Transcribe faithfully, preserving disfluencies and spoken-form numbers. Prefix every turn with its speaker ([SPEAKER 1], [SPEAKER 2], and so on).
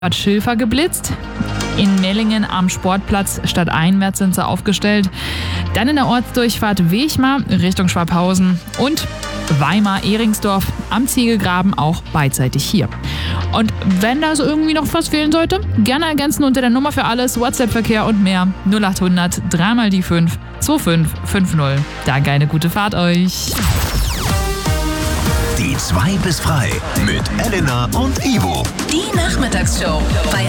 [SPEAKER 1] Bad Schilfer geblitzt. In Mellingen am Sportplatz stadteinwärts sind sie aufgestellt. Dann in der Ortsdurchfahrt Wechmar Richtung Schwabhausen und Weimar-Ehringsdorf am Ziegelgraben auch beidseitig hier. Und wenn da so irgendwie noch was fehlen sollte, gerne ergänzen unter der Nummer für alles, WhatsApp-Verkehr und mehr null acht hundert drei mal die fünf zwei fünf fünf null. Danke, eine gute Fahrt euch.
[SPEAKER 2] Die zwei bis frei mit Elena und Ivo.
[SPEAKER 3] Die Nachmittagsshow bei